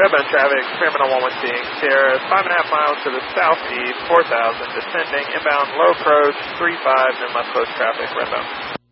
Redbound traffic, Terminal 116, Sierra, 5.5 miles to the southeast, 4000, descending, inbound, low approach, 35, then left close traffic, Redbound.